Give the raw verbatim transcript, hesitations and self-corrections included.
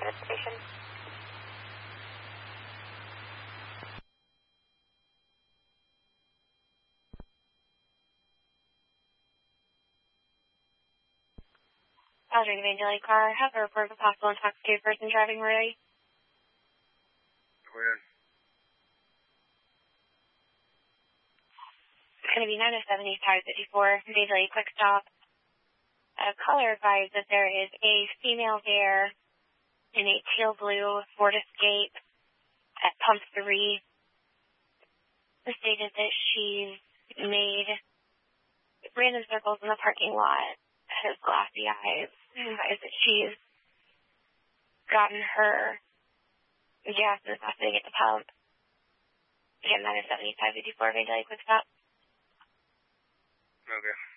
transportation. Aldrin Evangeline car, have a report of a possible intoxicated person driving ready. Go ahead. It's going to be nine oh seven, five fifty-four, Evangeline quick stop. A caller advised that there is a female there in a teal blue Ford Escape at pump three. It stated that she's made random circles in the parking lot, has glassy eyes, and advised that she's gotten her gas and is not sitting at the pump. Again, nine oh seven, five fifty-four, Evangeline quick stop. Okay.